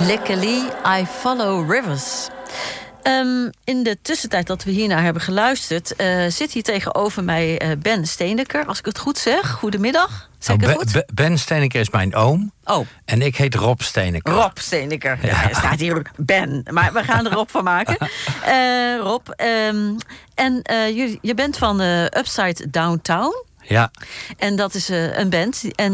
Luckily, I Follow Rivers. In de tussentijd dat we hiernaar hebben geluisterd... zit hier tegenover mij Ben Steeneker, als ik het goed zeg. Goedemiddag. Zeg ik het goed? Ben Steeneker is mijn oom. Oh. En ik heet Rob Steeneker. Rob Steeneker. Ja. Er staat hier Ben, maar we gaan er Rob van maken. Rob, je bent van Upside Downtown. Ja. En dat is een band. En